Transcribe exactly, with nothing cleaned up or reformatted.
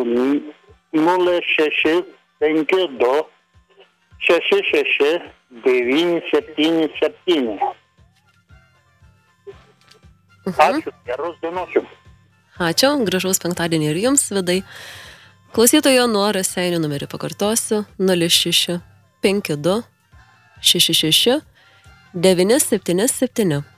nulis šeši penki du šeši šeši devyni septyni septyni. Ačiū, geros dienos jums. Ačiū, gražaus penktadienį ir jums, Vidai. Klausytojo nuo Raseinių numerį pakartosiu nulis šeši penki du šeši šeši devyni septyni septyni.